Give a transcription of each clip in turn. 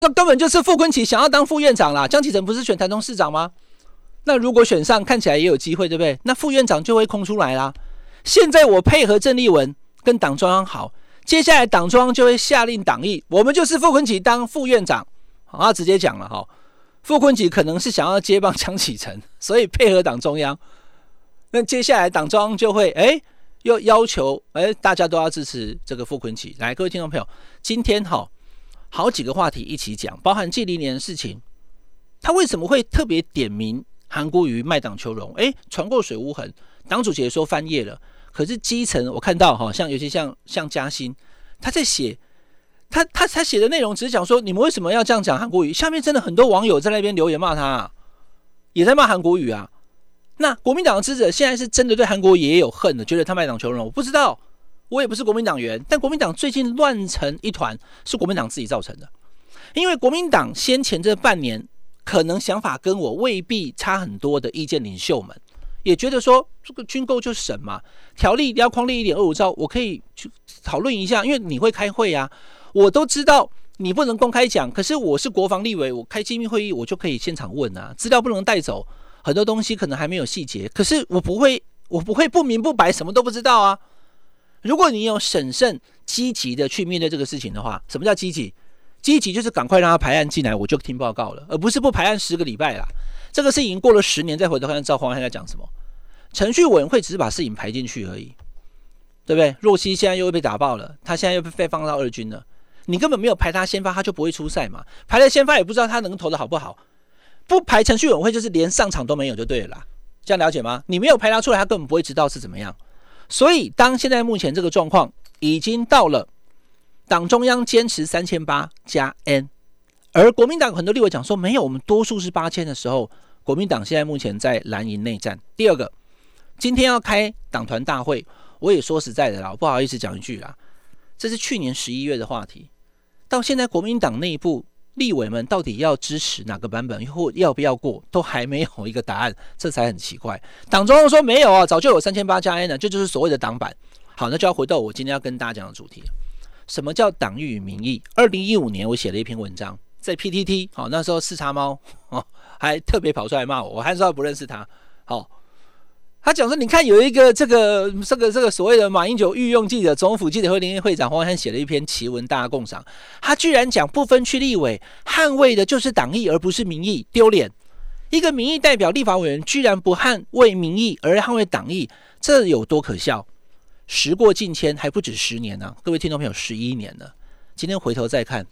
那根本就是傅崐萁想要当副院长啦。江启臣不是选台中市长吗？那如果选上，看起来也有机会，对不对？那副院长就会空出来啦。现在我配合郑丽文跟党中央好，接下来党中央就会下令党议，我们就是傅崐萁当副院长。好，他直接讲了哈，傅崐萁可能是想要接棒江启臣，所以配合党中央。那接下来党中央就会又要求大家都要支持这个傅崐萁。来，各位听众朋友，今天好几个话题一起讲，包含季离年的事情，他为什么会特别点名韩国瑜卖党求荣？船过水无痕，党主席也说翻页了，可是基层我看到尤其像嘉欣，他在写他写的内容只是讲说你们为什么要这样讲韩国瑜，下面真的很多网友在那边留言骂他也在骂韩国瑜啊。那国民党的支持者现在是真的对韩国瑜也有恨的，觉得他卖党求荣，我不知道，我也不是国民党员，但国民党最近乱成一团是国民党自己造成的，因为国民党先前这半年可能想法跟我未必差很多的意见领袖们，也觉得说这个军购就省嘛，条例要框列 1.25 兆，我可以去讨论一下，因为你会开会啊，我都知道你不能公开讲，可是我是国防立委，我开机密会议我就可以现场问啊，资料不能带走，很多东西可能还没有细节，可是我不会不明不白什么都不知道啊。如果你有审慎积极的去面对这个事情的话，什么叫积极？积极就是赶快让他排案进来，我就听报告了，而不是不排案10个礼拜啦。这个事情过了10年再回头看赵黄汉在讲什么，程序委员会只是把事情排进去而已，对不对？若曦现在又被打爆了，他现在又被放到2军了，你根本没有排他先发，他就不会出赛嘛。排了先发也不知道他能投的好不好，不排程序委员会就是连上场都没有就对了啦，这样了解吗？你没有排他出来，他根本不会知道是怎么样。所以当现在目前这个状况已经到了党中央坚持3800加 N， 而国民党很多立委讲说没有，我们多数是8000的时候，国民党现在目前在蓝营内战。第二个，今天要开党团大会，我也说实在的啦，我不好意思讲一句啦，这是去年11月的话题，到现在国民党内部立委们到底要支持哪个版本或要不要过，都还没有一个答案，这才很奇怪。党中央说没有啊，早就有3800加 N 了，这就是所谓的党版。好，那就要回到我今天要跟大家讲的主题，什么叫党意与民意？2015年我写了一篇文章，在 PTT， 那时候四叉猫还特别跑出来骂我，我还说不认识他。他讲说，你看有一个这个所谓的马英九御用记者、总统府记者会联谊会长黄汉写了一篇奇文，大家共赏。他居然讲不分区立委捍卫的就是党意而不是民意，丢脸！一个民意代表立法委员居然不捍卫民意而捍卫党意，这有多可笑？时过境迁，还不止10年呢、各位听众朋友，11年了。今天回头再看，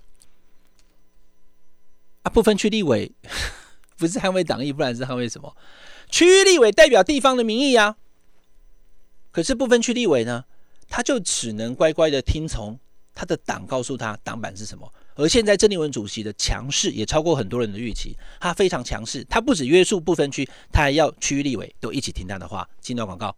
不分区立委不是捍卫党意，不然是捍卫什么？区域立委代表地方的民意啊，可是不分区立委呢，他就只能乖乖的听从他的党告诉他党版是什么。而现在郑丽文主席的强势也超过很多人的预期，他非常强势，他不只约束不分区，他还要区域立委都一起听他的话。进段广告。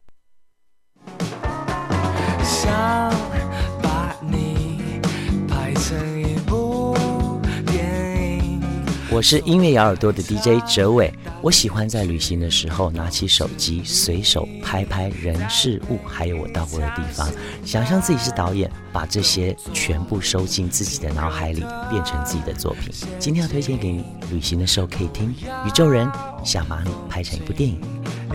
想把你拍成一部电影。我是音乐咬耳朵的 DJ 哲伟，我喜欢在旅行的时候拿起手机随手拍拍人事物还有我到过的地方，想象自己是导演，把这些全部收进自己的脑海里，变成自己的作品。今天要推荐给你，旅行的时候可以听宇宙人想把你拍成一部电影。